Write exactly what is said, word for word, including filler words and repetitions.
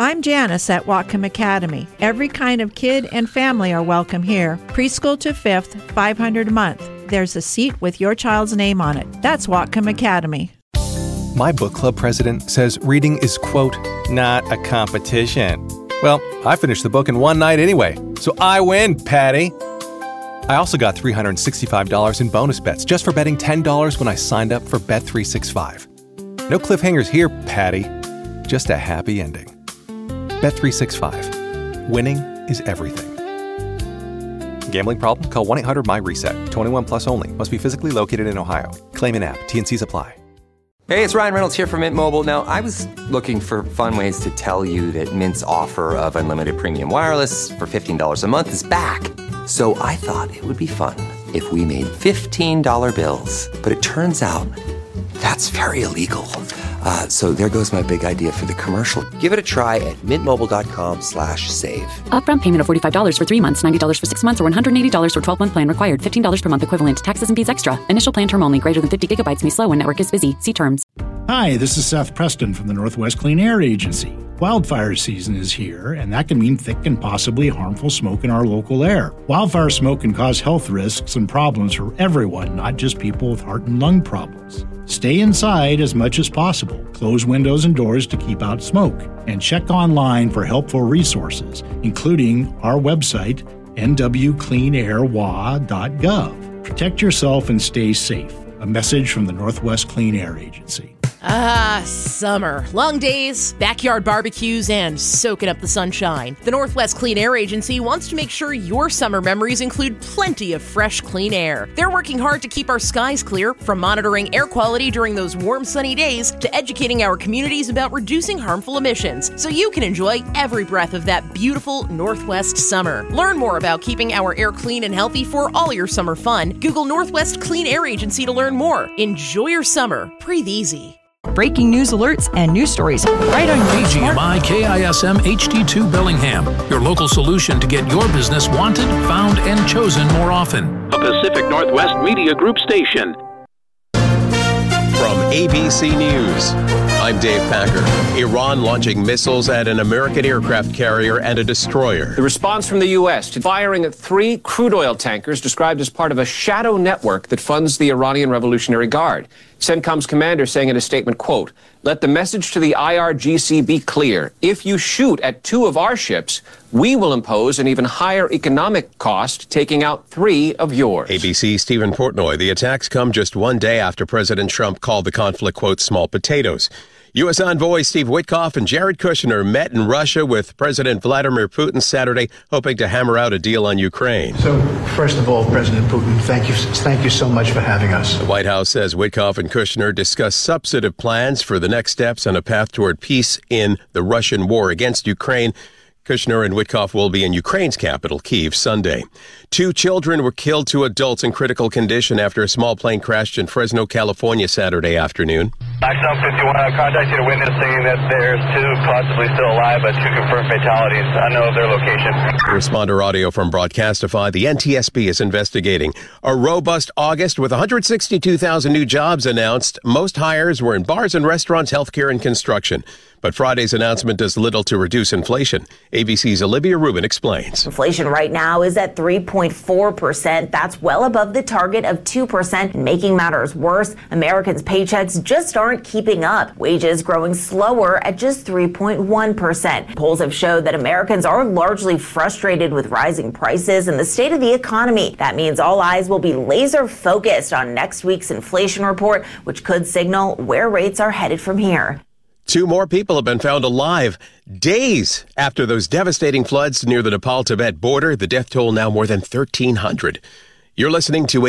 I'm Janice at Whatcom Academy. Every kind of kid and family are welcome here. Preschool to fifth, five hundred dollars a month. There's a seat with your child's name on it. That's Whatcom Academy. My book club president says reading is, quote, not a competition. Well, I finished the book in one night anyway, so I win, Patty. I also got three hundred sixty-five dollars in bonus bets just for betting ten dollars when I signed up for Bet three sixty-five. No cliffhangers here, Patty. Just a happy ending. Bet three sixty-five. Winning is everything. Gambling problem? Call one eight hundred M Y RESET. twenty-one plus only. Must be physically located in Ohio. Claim in app. T and C's apply. Hey, it's Ryan Reynolds here from Mint Mobile. Now, I was looking for fun ways to tell you that Mint's offer of unlimited premium wireless for fifteen dollars a month is back. So I thought it would be fun if we made fifteen dollar bills. But it turns out that's very illegal. Uh, so there goes my big idea for the commercial. Give it a try at mintmobile.com slash save. Upfront payment of forty-five dollars for three months, ninety dollars for six months, or one hundred eighty dollars for twelve-month plan required. fifteen dollars per month equivalent. Taxes and fees extra. Initial plan term only. Greater than fifty gigabytes may slow when network is busy. See terms. Hi, this is Seth Preston from the Northwest Clean Air Agency. Wildfire season is here, and that can mean thick and possibly harmful smoke in our local air. Wildfire smoke can cause health risks and problems for everyone, not just people with heart and lung problems. Stay inside as much as possible. Close windows and doors to keep out smoke. And check online for helpful resources, including our website, n w clean air w a dot gov. Protect yourself and stay safe. A message from the Northwest Clean Air Agency. Ah, summer. Long days, backyard barbecues, and soaking up the sunshine. The Northwest Clean Air Agency wants to make sure your summer memories include plenty of fresh, clean air. They're working hard to keep our skies clear, from monitoring air quality during those warm, sunny days to educating our communities about reducing harmful emissions, so you can enjoy every breath of that beautiful Northwest summer. Learn more about keeping our air clean and healthy for all your summer fun. Google Northwest Clean Air Agency to learn more. Enjoy your summer. Breathe easy. Breaking news alerts and news stories right on your K G M I K I S M H D two Bellingham, your local solution to get your business wanted, found, and chosen more often. A Pacific Northwest Media Group station. From A B C News, I'm Dave Packer. Iran launching missiles at an American aircraft carrier and a destroyer. The response from the U S to firing at three crude oil tankers described as part of a shadow network that funds the Iranian Revolutionary Guard. CENTCOM's commander saying in a statement, quote, "Let the message to the I R G C be clear. If you shoot at two of our ships, we will impose an even higher economic cost, taking out three of yours." A B C's Stephen Portnoy. The attacks come just one day after President Trump called the conflict, quote, small potatoes. U S envoy Steve Witkoff and Jared Kushner met in Russia with President Vladimir Putin Saturday, hoping to hammer out a deal on Ukraine. So, first of all, President Putin, thank you, thank you so much for having us. The White House says Witkoff and Kushner discussed substantive plans for the next steps on a path toward peace in the Russian war against Ukraine. Kushner and Witkoff will be in Ukraine's capital, Kyiv, Sunday. Two children were killed, two adults in critical condition after a small plane crashed in Fresno, California, Saturday afternoon. Axon fifty-one, I contacted a witness saying that there's two possibly still alive, but two confirmed fatalities. I know of their location. Responder audio from Broadcastify. The N T S B is investigating a robust August with one hundred sixty-two thousand new jobs announced. Most hires were in bars and restaurants, healthcare, and construction. But Friday's announcement does little to reduce inflation. A B C's Olivia Rubin explains. Inflation right now is at three point four percent. That's well above the target of two percent. And making matters worse, Americans' paychecks just aren't keeping up. Wages growing slower at just three point one percent. Polls have showed that Americans are largely frustrated with rising prices and the state of the economy. That means all eyes will be laser focused on next week's inflation report, which could signal where rates are headed from here. Two more people have been found alive days after those devastating floods near the Nepal-Tibet border. The death toll now more than thirteen hundred. You're listening to